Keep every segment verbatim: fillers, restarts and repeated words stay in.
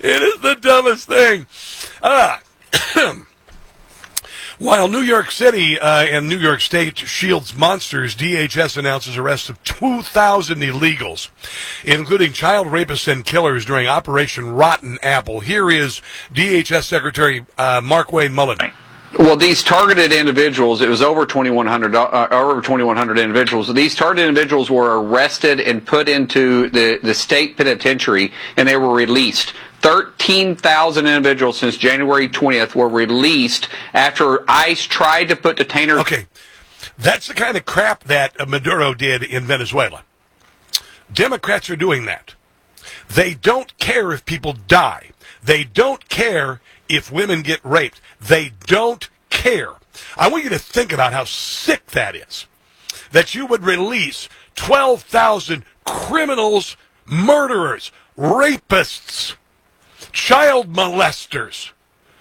It is the dumbest thing. Ah. While New York City uh, and New York State shields monsters, D H S announces arrests of two thousand illegals, including child rapists and killers during Operation Rotten Apple. Here is D H S Secretary uh, Mark Wayne Mullen. Well, these targeted individuals, it was over twenty-one hundred, uh, over twenty-one hundred individuals. These targeted individuals were arrested and put into the, the state penitentiary, and they were released. thirteen thousand individuals since January twentieth were released after ICE tried to put detainers. Okay, that's the kind of crap that Maduro did in Venezuela. Democrats are doing that. They don't care if people die. They don't care if women get raped. They don't care. I want you to think about how sick that is. That you would release twelve thousand criminals, murderers, rapists, child molesters,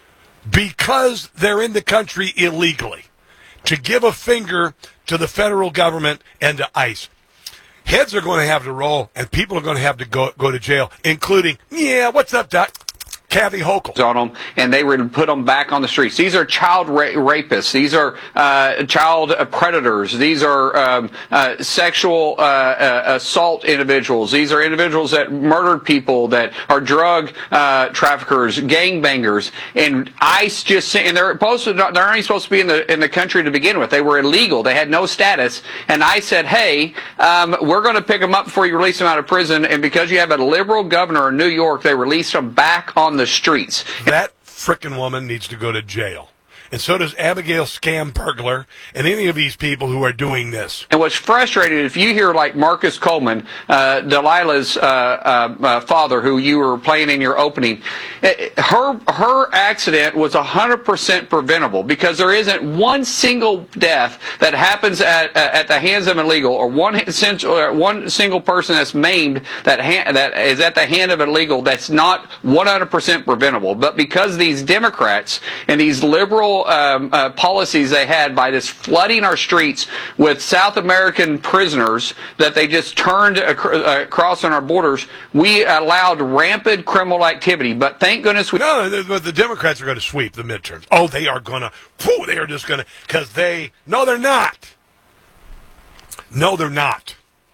because they're in the country illegally, to give a finger to the federal government and to ICE. Heads are going to have to roll, and people are going to have to go go to jail, including, yeah, what's up, Doc? Kathy Hochul. On them, and they would put them back on the streets. These are child ra- rapists. These are uh, child predators. These are um, uh, sexual uh, uh, assault individuals. These are individuals that murdered people, that are drug uh, traffickers, gangbangers. And ICE just and they're supposed to, they're not supposed to be in the in the country to begin with. They were illegal. They had no status. And ICE said, "Hey, um, we're going to pick them up before you release them out of prison." And because you have a liberal governor in New York, they released them back on the streets. That frickin' woman needs to go to jail. And so does Abigail Scampergler and any of these people who are doing this. And what's frustrating, if you hear like Marcus Coleman, uh, Delilah's uh, uh, uh, father, who you were playing in your opening, it, her her accident was one hundred percent preventable, because there isn't one single death that happens at uh, at the hands of an illegal, or one or one single person that's maimed that ha- that is at the hand of an illegal that's not one hundred percent preventable. But because these Democrats and these liberal Um, uh, policies they had by this flooding our streets with South American prisoners that they just turned ac- uh, across on our borders, we allowed rampant criminal activity. But thank goodness we... No, the, the Democrats are going to sweep the midterms. Oh, they are going to... Whew, they are just going to... Because they... No, they're not. No, they're not.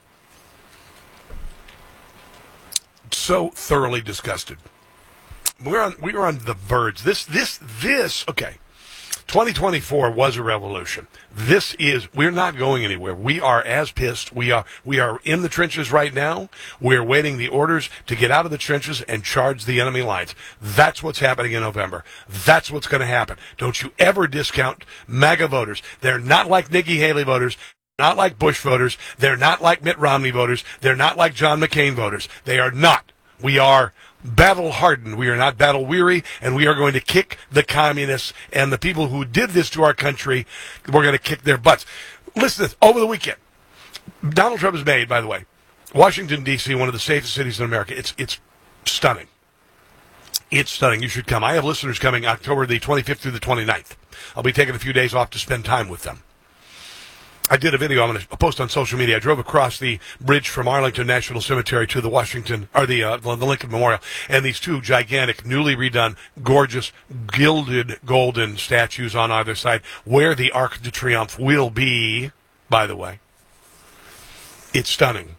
So thoroughly disgusted. We're on, we are on the verge. This, this, this... Okay. twenty twenty-four was a revolution. This is, we're not going anywhere. We are as pissed. We are, we are in the trenches right now. We're waiting the orders to get out of the trenches and charge the enemy lines. That's what's happening in November. That's what's going to happen. Don't you ever discount MAGA voters. They're not like Nikki Haley voters. Not like Bush voters. They're not like Mitt Romney voters. They're not like John McCain voters. They are not. We are battle hardened. We are not battle weary, and we are going to kick the communists and the people who did this to our country. We're going to kick their butts. Listen to this. Over the weekend, Donald Trump has made, by the way, Washington, D C one of the safest cities in America. It's it's stunning. It's stunning. You should come. I have listeners coming October the twenty-fifth through the twenty-ninth. I'll be taking a few days off to spend time with them. I did a video I'm going to post on social media. I drove across the bridge from Arlington National Cemetery to the Washington, or the, uh, the Lincoln Memorial, and these two gigantic, newly redone, gorgeous, gilded golden statues on either side, where the Arc de Triomphe will be, by the way. It's stunning.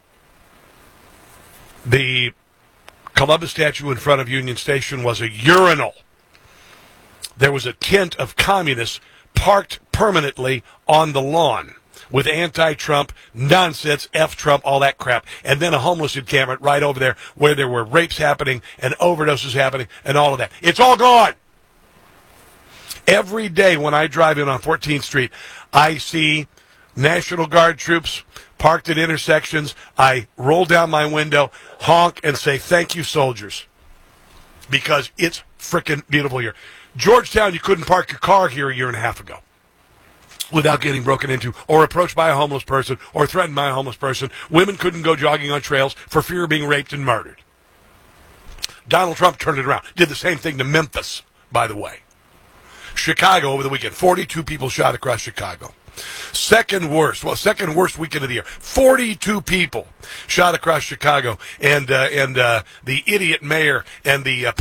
The Columbus statue in front of Union Station was a urinal. There was a tent of communists parked permanently on the lawn, with anti-Trump nonsense, F Trump, all that crap, and then a homeless encampment right over there where there were rapes happening and overdoses happening and all of that. It's all gone. Every day when I drive in on fourteenth Street, I see National Guard troops parked at intersections. I roll down my window, honk, and say, "Thank you, soldiers," because it's frickin' beautiful here. Georgetown, you couldn't park your car here a year and a half ago without getting broken into or approached by a homeless person or threatened by a homeless person. Women couldn't go jogging on trails for fear of being raped and murdered. Donald Trump turned it around. Did the same thing to Memphis, by the way. Chicago over the weekend, forty-two people shot across Chicago. Second worst, well, second worst weekend of the year. forty-two people shot across Chicago, and uh, and uh, the idiot mayor and the uh,